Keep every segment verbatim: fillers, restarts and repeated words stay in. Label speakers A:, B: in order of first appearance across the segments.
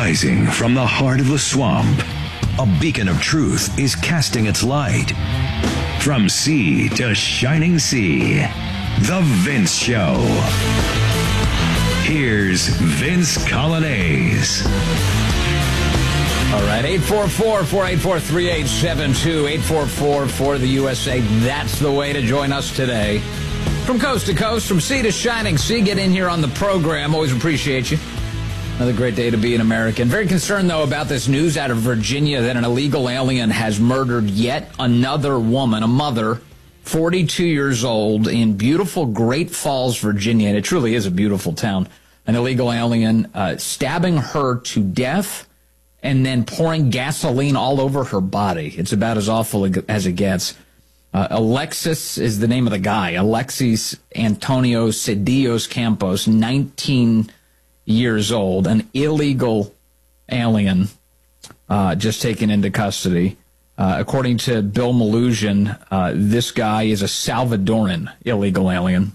A: Rising from the heart of the swamp, a beacon of truth is casting its light. From sea to shining sea, The Vince Show. Here's Vince Coglianese.
B: All right, eight four four, four eight four, three eight seven two, eight four four for the U S A. That's the way to join us today. From coast to coast, from sea to shining sea, get in here on the program. Always appreciate you. Another great day to be an American. Very concerned, though, about this news out of Virginia that an illegal alien has murdered yet another woman, a mother, forty-two years old, in beautiful Great Falls, Virginia. And it truly is a beautiful town. An illegal alien uh, stabbing her to death and then pouring gasoline all over her body. It's about as awful as it gets. Uh, Alexis is the name of the guy. Alexis Antonio Cedillos Campos, nineteen years old, an illegal alien uh, just taken into custody. Uh, according to Bill Malugin, uh, this guy is a Salvadoran illegal alien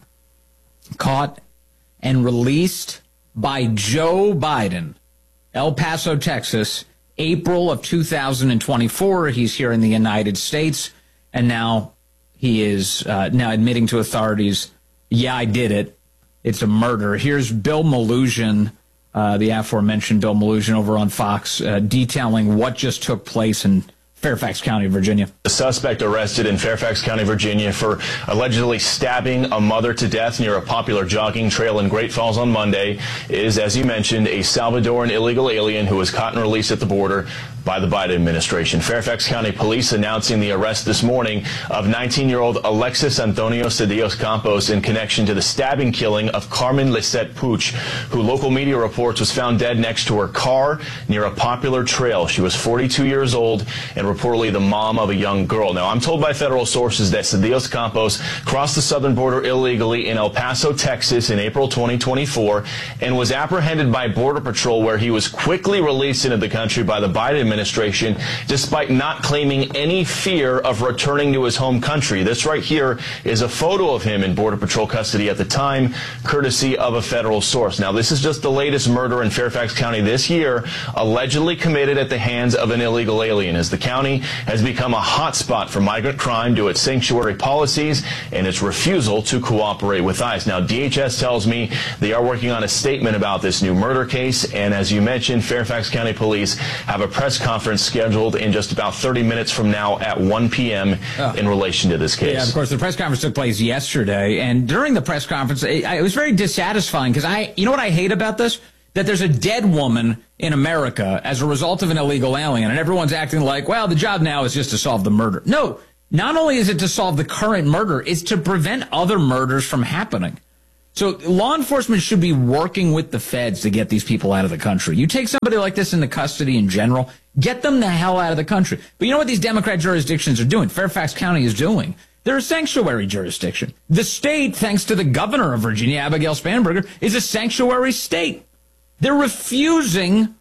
B: caught and released by Joe Biden, El Paso, Texas, April of two thousand twenty-four. He's here in the United States, and now he is uh, now admitting to authorities, yeah, I did it. It's a murder. Here's Bill Malugin, uh, the aforementioned Bill Malugin over on Fox, uh, detailing what just took place in Fairfax County, Virginia.
C: The suspect arrested in Fairfax County, Virginia for allegedly stabbing a mother to death near a popular jogging trail in Great Falls on Monday is, as you mentioned, a Salvadoran illegal alien who was caught and released at the border by the Biden administration. Fairfax County police announcing the arrest this morning of nineteen-year-old Alexis Antonio Cedillos Campos in connection to the stabbing killing of Carmen Lisette Puch, who local media reports was found dead next to her car near a popular trail. She was forty-two years old and reportedly the mom of a young girl. Now, I'm told by federal sources that Cedillos Campos crossed the southern border illegally in El Paso, Texas in April twenty twenty-four and was apprehended by Border Patrol, where he was quickly released into the country by the Biden administration despite not claiming any fear of returning to his home country. This right here is a photo of him in Border Patrol custody at the time, courtesy of a federal source. Now, this is just the latest murder in Fairfax County this year, allegedly committed at the hands of an illegal alien, as the county has become a hotspot for migrant crime due to its sanctuary policies and its refusal to cooperate with ICE. Now, D H S tells me they are working on a statement about this new murder case, and as you mentioned, Fairfax County Police have a press conference scheduled in just about thirty minutes from now at one p m Oh. in relation to this case.
B: Yeah, of course, the press conference took place yesterday, and during the press conference, it, it was very dissatisfying because I, you know what I hate about this? That there's a dead woman in America as a result of an illegal alien, and everyone's acting like, well, the job now is just to solve the murder. No, not only is it to solve the current murder, it's to prevent other murders from happening. So law enforcement should be working with the feds to get these people out of the country. You take somebody like this into custody in general, get them the hell out of the country. But you know what these Democrat jurisdictions are doing? Fairfax County is doing. They're a sanctuary jurisdiction. The state, thanks to the governor of Virginia, Abigail Spanberger, is a sanctuary state. They're refusing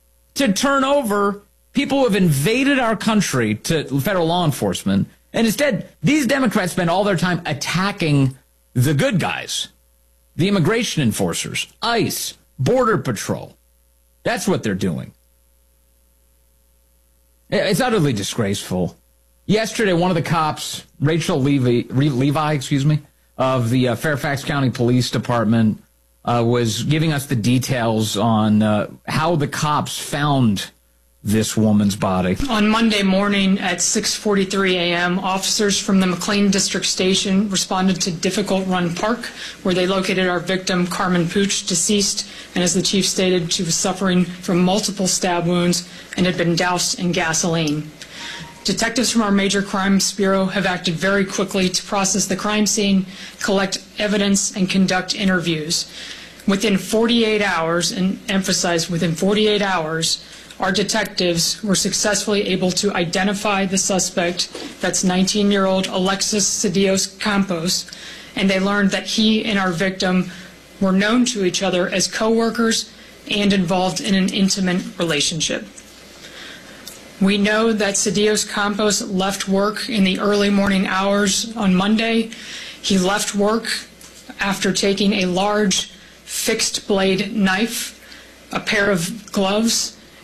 B: to turn over people who have invaded our country to federal law enforcement. And instead, these Democrats spend all their time attacking the good guys, the immigration enforcers, ICE, Border Patrol. That's what they're doing. It's utterly disgraceful. Yesterday, one of the cops, Rachel Levi, Levi excuse me, of the uh, Fairfax County Police Department, Uh, was giving us the details on uh, how the cops found this woman's body.
D: On Monday morning at six forty-three a m, officers from the McLean District Station responded to Difficult Run Park, where they located our victim, Carmen Puch, deceased, and as the chief stated, she was suffering from multiple stab wounds and had been doused in gasoline. Detectives from our Major Crimes Bureau have acted very quickly to process the crime scene, collect evidence, and conduct interviews. Within forty-eight hours, and emphasize within forty-eight hours, our detectives were successfully able to identify the suspect, that's nineteen-year-old Alexis Cedillos Campos, and they learned that he and our victim were known to each other as co-workers and involved in an intimate relationship. We know that Cedillos Campos left work in the early morning hours on Monday. He left work after taking a large fixed blade knife, a pair of gloves,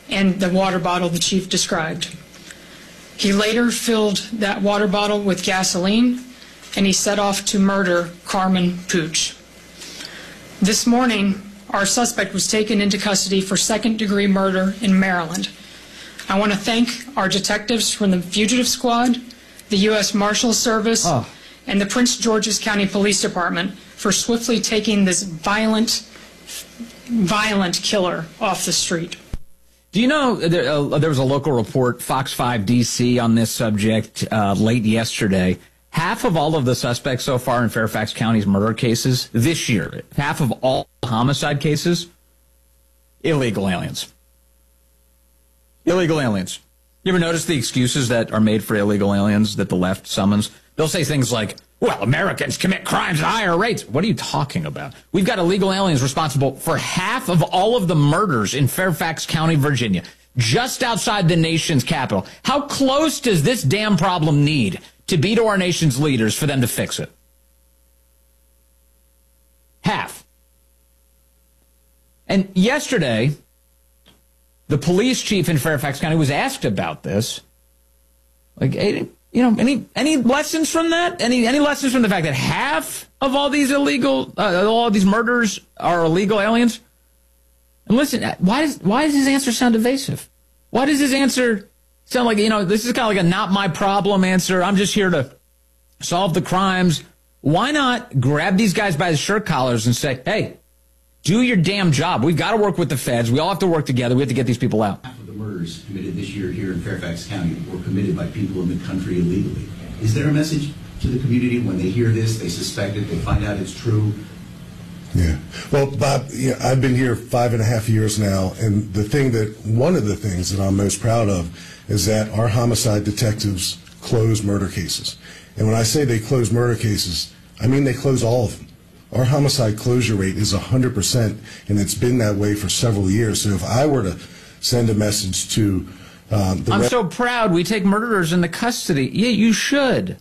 D: and the water bottle the chief described. He later filled that water bottle with gasoline, and he set off to murder Carmen Puch. This morning, our suspect was taken into custody for second-degree murder in Maryland. I want to thank our detectives from the Fugitive Squad, the U S Marshals Service, oh. and the Prince George's County Police Department for swiftly taking this violent, violent killer off the street.
B: Do you know there, uh, there was a local report, Fox five D C, on this subject uh, late yesterday? Half of all of the suspects so far in Fairfax County's murder cases this year, half of all homicide cases, illegal aliens. Illegal aliens. You ever notice the excuses that are made for illegal aliens that the left summons? They'll say things like, well, Americans commit crimes at higher rates. What are you talking about? We've got illegal aliens responsible for half of all of the murders in Fairfax County, Virginia, just outside the nation's capital. How close does this damn problem need to be to our nation's leaders for them to fix it? Half. And yesterday, the police chief in Fairfax County was asked about this. Like, you know, any any lessons from that? Any any lessons from the fact that half of all these illegal, uh, all these murders are illegal aliens? And listen, why does why does his answer sound evasive? Why does his answer sound like, you know, this is kind of like a not my problem answer? I'm just here to solve the crimes. Why not grab these guys by the shirt collars and say, hey, do your damn job. We've got to work with the feds. We all have to work together. We have to get these people out.
E: Half of the murders committed this year here in Fairfax County were committed by people in the country illegally. Is there a message to the community when they hear this, they suspect it, they find out it's true?
F: Yeah. Well, Bob, you know, I've been here five and a half years now, and the thing that, one of the things that I'm most proud of is that our homicide detectives close murder cases. And when I say they close murder cases, I mean they close all of them. Our homicide closure rate is one hundred percent, and it's been that way for several years. So if I were to send a message to um, the...
B: I'm so proud we take murderers into custody. Yeah, you should.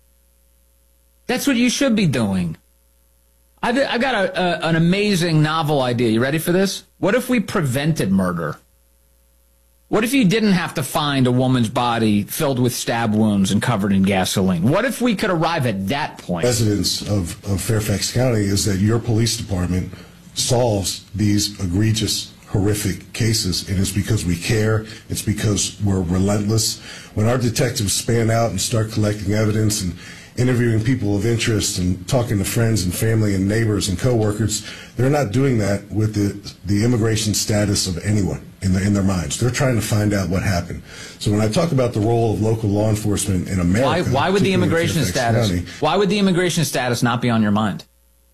B: That's what you should be doing. I've, I've got a, a, an amazing novel idea. You ready for this? What if we prevented murder? What if you didn't have to find a woman's body filled with stab wounds and covered in gasoline? What if we could arrive at that point?
F: Residents of, of Fairfax County is that your police department solves these egregious, horrific cases, and it's because we care. It's because we're relentless. When our detectives span out and start collecting evidence and interviewing people of interest and talking to friends and family and neighbors and coworkers, they're not doing that with the, the immigration status of anyone in, the, in their minds. They're trying to find out what happened. So when I talk about the role of local law enforcement in America...
B: Why, why would the immigration status... County, why would the immigration status not be on your mind?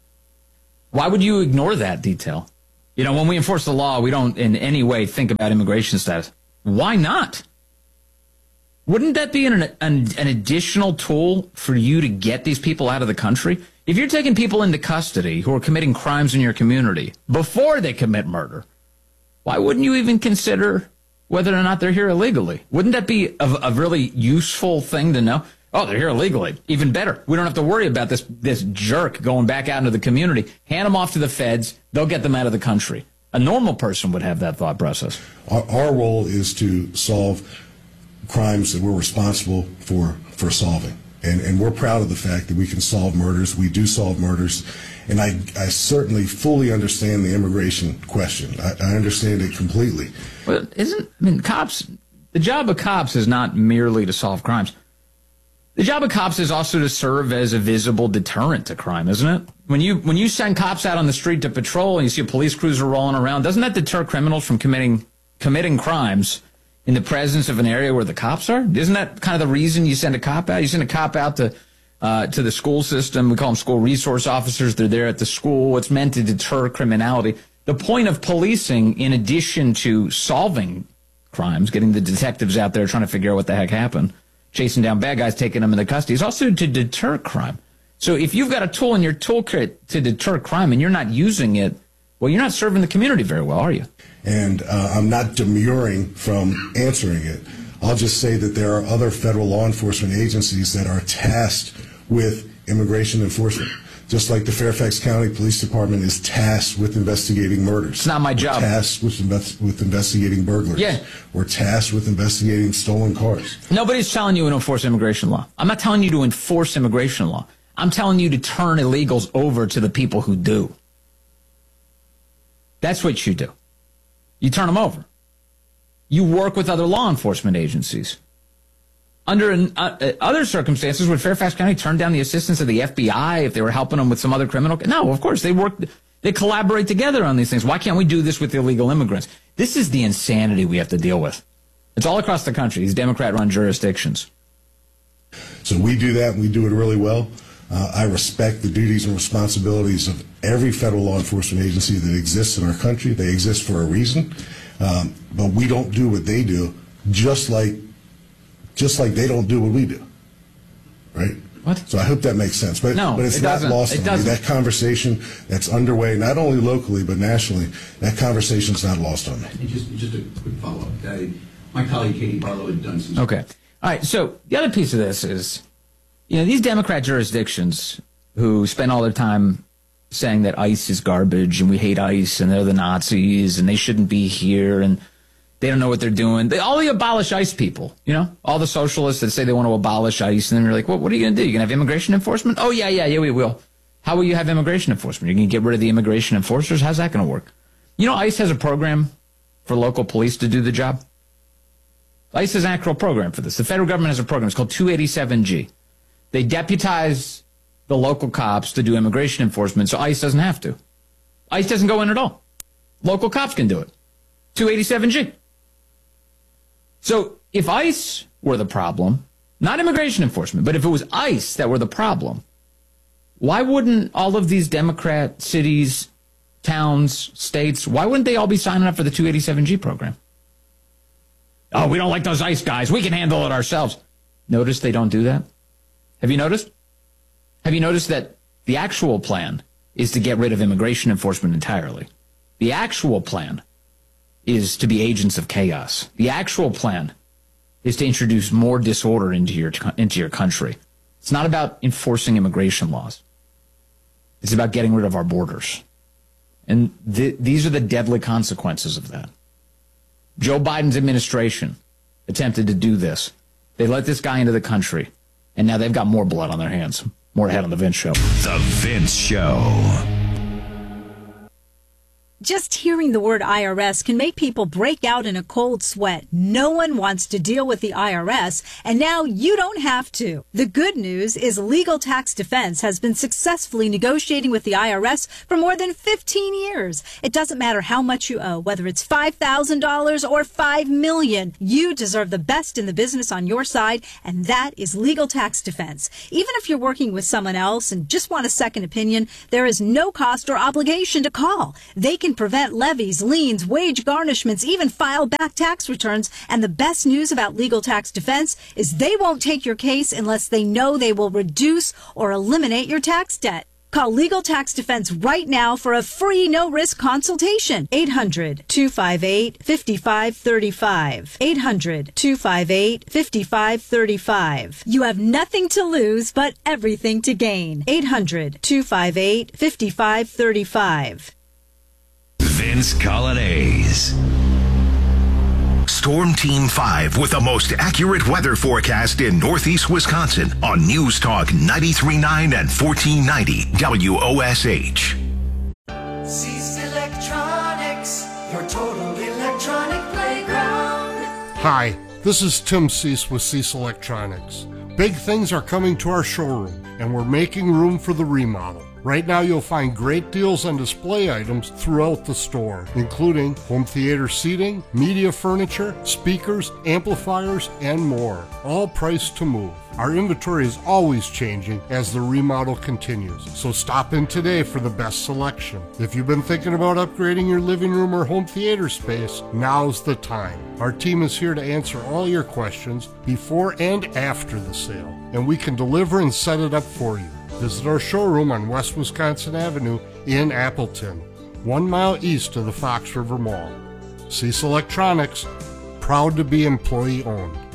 B: Why would you ignore that detail? You know, when we enforce the law, we don't in any way think about immigration status. Why not? Wouldn't that be an, an, an additional tool for you to get these people out of the country? If you're taking people into custody who are committing crimes in your community before they commit murder, why wouldn't you even consider whether or not they're here illegally? Wouldn't that be a, a really useful thing to know? Oh, they're here illegally. Even better. We don't have to worry about this, this jerk going back out into the community. Hand them off to the feds. They'll get them out of the country. A normal person would have that thought process.
F: Our, our role is to solve crimes that we're responsible for for solving. And, and we're proud of the fact that we can solve murders. We do solve murders. And I, I certainly fully understand the immigration question. I, I understand it completely.
B: Well, isn't, I mean, cops, the job of cops is not merely to solve crimes. The job of cops is also to serve as a visible deterrent to crime, isn't it? When you, when you send cops out on the street to patrol and you see a police cruiser rolling around, doesn't that deter criminals from committing, committing crimes in the presence of an area where the cops are? Isn't that kind of the reason you send a cop out? You send a cop out to uh, to the school system. We call them school resource officers. They're there at the school. It's meant to deter criminality. The point of policing, in addition to solving crimes, getting the detectives out there trying to figure out what the heck happened, chasing down bad guys, taking them into custody, is also to deter crime. So if you've got a tool in your toolkit to deter crime and you're not using it, well, you're not serving the community very well, are you?
F: And uh, I'm not demurring from answering it. I'll just say that there are other federal law enforcement agencies that are tasked with immigration enforcement. Just like the Fairfax County Police Department is tasked with investigating murders.
B: It's not my
F: We're
B: job.
F: Tasked with, invest- with investigating burglaries.
B: Yeah.
F: We're tasked with investigating stolen cars.
B: Nobody's telling you to enforce immigration law. I'm not telling you to enforce immigration law. I'm telling you to turn illegals over to the people who do. That's what you do. You turn them over. You work with other law enforcement agencies. Under uh, other circumstances, would Fairfax County turn down the assistance of the F B I if they were helping them with some other criminal? No, of course. They work, they collaborate together on these things. Why can't we do this with illegal immigrants? This is the insanity we have to deal with. It's all across the country, these Democrat-run jurisdictions.
F: So we do that, and we do it really well. Uh, I respect the duties and responsibilities of every federal law enforcement agency that exists in our country. They exist for a reason, um, but we don't do what they do, just like just like they don't do what we do, right?
B: What?
F: So I hope that makes sense. But,
B: No,
F: but it's
B: it
F: not
B: doesn't.
F: lost
B: It
F: on me.
B: doesn't.
F: That conversation that's underway, not only locally but nationally, that conversation's not lost on me.
E: And just, just a quick follow-up. Uh, my colleague Katie Barlow had done some...
B: Okay. All right, so the other piece of this is, you know, these Democrat jurisdictions who spend all their time saying that ICE is garbage and we hate ICE and they're the Nazis and they shouldn't be here and they don't know what they're doing. They, all the abolish ICE people, you know, all the socialists that say they want to abolish ICE, and then you're like, well, what are you going to do? You're going to have immigration enforcement? Oh, yeah, yeah, yeah, we will. How will you have immigration enforcement? You're going to get rid of the immigration enforcers? How's that going to work? You know, ICE has a program for local police to do the job. ICE has an actual program for this. The federal government has a program. It's called two eighty-seven G. They deputize the local cops to do immigration enforcement, so ICE doesn't have to. ICE doesn't go in at all. Local cops can do it. two eighty-seven G. So if ICE were the problem, not immigration enforcement, but if it was ICE that were the problem, why wouldn't all of these Democrat cities, towns, states, why wouldn't they all be signing up for the two eighty-seven G program? Oh, we don't like those ICE guys. We can handle it ourselves. Notice they don't do that? Have you noticed? Have you noticed that the actual plan is to get rid of immigration enforcement entirely? The actual plan is to be agents of chaos. The actual plan is to introduce more disorder into your into your country. It's not about enforcing immigration laws. It's about getting rid of our borders. And th- these are the deadly consequences of that. Joe Biden's administration attempted to do this. They let this guy into the country, and now they've got more blood on their hands. More ahead on The Vince Show.
A: The Vince Show.
G: Just hearing the word I R S can make people break out in a cold sweat. No one wants to deal with the I R S, and now you don't have to. The good news is Legal Tax Defense has been successfully negotiating with the I R S for more than fifteen years. It doesn't matter how much you owe, whether it's five thousand dollars or five million dollars. You deserve the best in the business on your side, and that is Legal Tax Defense. Even if you're working with someone else and just want a second opinion, there is no cost or obligation to call. They can prevent levies, liens, wage garnishments, even file back tax returns. And the best news about Legal Tax Defense is they won't take your case unless they know they will reduce or eliminate your tax debt. Call Legal Tax Defense right now for a free no-risk consultation. eight hundred, two five eight, five five three five. eight hundred, two five eight, five five three five. You have nothing to lose but everything to gain. eight hundred, two five eight, five five three five.
A: Vince Colonnese.
H: Storm Team five with the most accurate weather forecast in Northeast Wisconsin on News Talk ninety-three point nine and fourteen ninety W O S H.
I: Cease Electronics, your total electronic playground.
J: Hi, this is Tim Cease with Cease Electronics. Big things are coming to our showroom, and we're making room for the remodel. Right now you'll find great deals on display items throughout the store, including home theater seating, media furniture, speakers, amplifiers, and more, all priced to move. Our inventory is always changing as the remodel continues, so stop in today for the best selection. If you've been thinking about upgrading your living room or home theater space, now's the time. Our team is here to answer all your questions before and after the sale, and we can deliver and set it up for you. Visit our showroom on West Wisconsin Avenue in Appleton, one mile east of the Fox River Mall. Cease Electronics, proud to be employee owned.